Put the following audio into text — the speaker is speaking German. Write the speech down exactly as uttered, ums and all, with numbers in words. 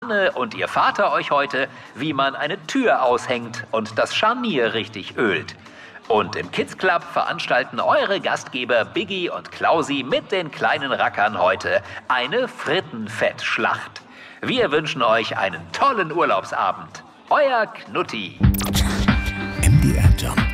Anne und ihr Vater euch heute, wie man eine Tür aushängt und das Scharnier richtig ölt. Und im Kids Club veranstalten eure Gastgeber Biggie und Klausi mit den kleinen Rackern heute eine Frittenfettschlacht. Wir wünschen euch einen tollen Urlaubsabend. Euer Knutti. M D R Jump.